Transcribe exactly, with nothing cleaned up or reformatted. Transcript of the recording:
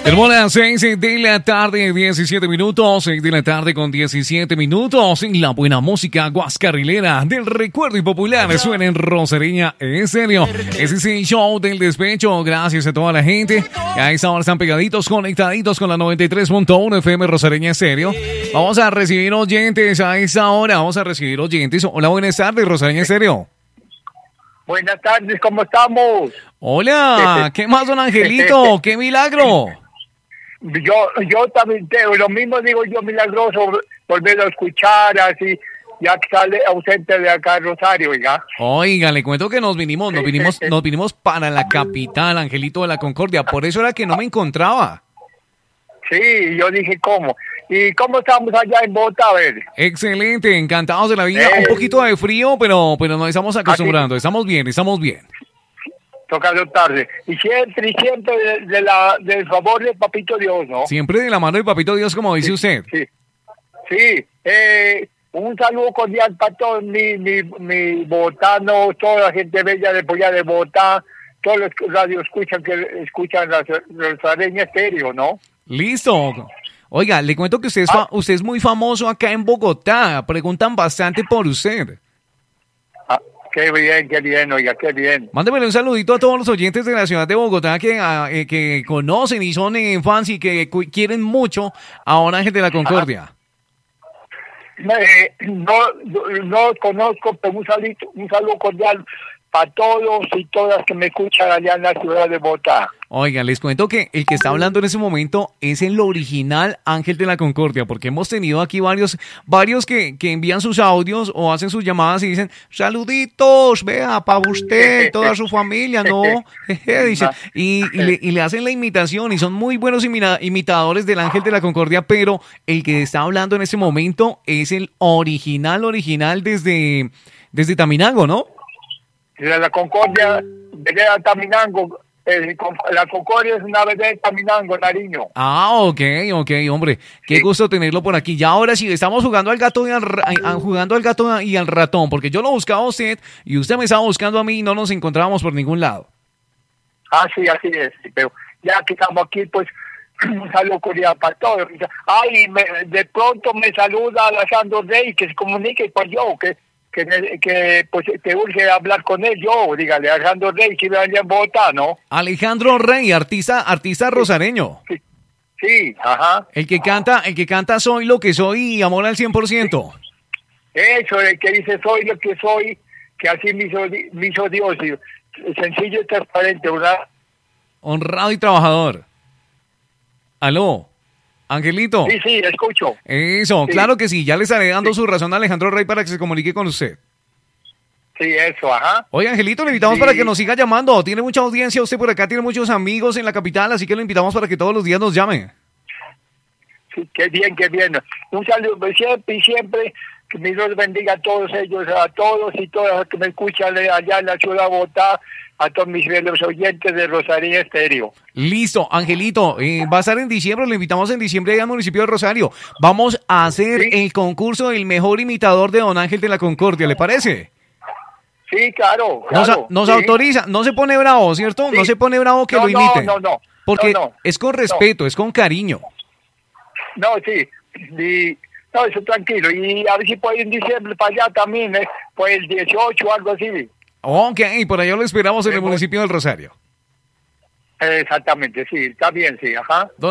Tenemos las seis de la tarde, diecisiete minutos, seis de la tarde con diecisiete minutos. Y la buena música guascarrilera del recuerdo y popular suena en Rosareña Estéreo. Ese es el show del despecho. Gracias a toda la gente que a esta hora están pegaditos, conectaditos con la noventa y tres punto uno F M Rosareña Estéreo. Vamos a recibir oyentes a esta hora. Vamos a recibir oyentes. Hola, buenas tardes, Rosareña Estéreo. Buenas tardes, ¿cómo estamos? Hola, ¿qué más, don Angelito? ¡Qué milagro! Yo yo también tengo, lo mismo digo yo, milagroso, volver a escuchar así, ya que sale ausente de acá Rosario, oiga. Oiga, le cuento que nos vinimos, nos vinimos, nos vinimos para la capital, Angelito de la Concordia, por eso era que no me encontraba. Sí, yo dije, ¿cómo? ¿Y cómo estamos allá en Bogotá, a ver? Excelente, encantados de la vida, eh, un poquito de frío, pero, pero nos estamos acostumbrando, estamos bien, estamos bien. Tocando tarde. Y siempre, y siempre de, de la, del favor del Papito Dios, ¿no? Siempre de la mano del Papito Dios, como dice sí, usted. Sí, sí. Eh, un saludo cordial para todos mis mi, mi bogotanos, toda la gente bella de Polla de Bogotá, todos los radios escuchan que escuchan la Rosareña Estéreo, ¿no? Listo. Oiga, le cuento que usted es, ah. usted es muy famoso acá en Bogotá. Preguntan bastante por usted. Ah, qué bien, qué bien, oiga, qué bien. Mándemele un saludito a todos los oyentes de la ciudad de Bogotá que, eh, que conocen y son eh, fans y que quieren mucho a Don Ángel de la Concordia. Eh, no, no conozco, pero un saludo, un saludo cordial para todos y todas que me escuchan allá en la ciudad de Bogotá. Oigan, les cuento que el que está hablando en ese momento es el original Ángel de la Concordia, porque hemos tenido aquí varios varios que, que envían sus audios o hacen sus llamadas y dicen, saluditos, vea, para usted y toda su familia, ¿no? Dicen, y, y, le, y le hacen la imitación y son muy buenos imita- imitadores del Ángel de la Concordia, pero el que está hablando en ese momento es el original, original desde, desde Taminango, ¿no? Desde la Concordia, desde Taminango. La Concordia es una vereda de Taminango, Nariño. Ah, ok, ok, hombre. Qué sí. gusto tenerlo por aquí. Ya ahora sí, estamos jugando al gato y al, jugando al gato y al ratón, porque yo lo buscaba a usted y usted me estaba buscando a mí y no nos encontrábamos por ningún lado. Ah, sí, así es. Pero ya que estamos aquí, pues, un saludo cordial para todos. Ay, me, de pronto me saluda Alejandro Rey, que se comunique con yo, que... Que, que pues te urge hablar con él, yo, dígale, Alejandro Rey, que vive allá en Bogotá, ¿no? Alejandro Rey, artista, artista sí, rosareño. Sí, sí, ajá. El que canta, el que canta Soy lo que soy y amor al cien por ciento. Sí. Eso, el que dice soy lo que soy, que así me hizo, me hizo Dios, sencillo y transparente, ¿verdad? Honrado y trabajador. Aló. Angelito. Sí, sí, escucho. Eso, sí. Claro que sí. Ya le estaré dando sí. su razón a Alejandro Rey para que se comunique con usted. Sí, eso, ajá. Oye, Angelito, le invitamos sí. para que nos siga llamando. Tiene mucha audiencia usted por acá, tiene muchos amigos en la capital, así que lo invitamos para que todos los días nos llame. Sí, qué bien, qué bien. Un saludo siempre y siempre. Que mi Dios bendiga a todos ellos, a todos y todas las que me escuchan allá en la ciudad de Bogotá, a todos mis fieles oyentes de Rosario Estéreo. Listo, Angelito, eh, va a estar en diciembre, lo invitamos en diciembre allá al municipio de Rosario. Vamos a hacer ¿Sí? el concurso del mejor imitador de Don Ángel de la Concordia, ¿le parece? Sí, claro, claro. Nos, nos sí. autoriza, no se pone bravo, ¿cierto? Sí. No se pone bravo que no, lo imiten. No, no, no. Porque no, no, es con respeto, no. es con cariño. No, sí, y... No, eso tranquilo. Y a ver si puede ir en diciembre para allá también, ¿eh? Pues el dieciocho o algo así. Ok, por allá lo esperamos en el municipio del Rosario. Exactamente, sí, está bien, sí, ajá.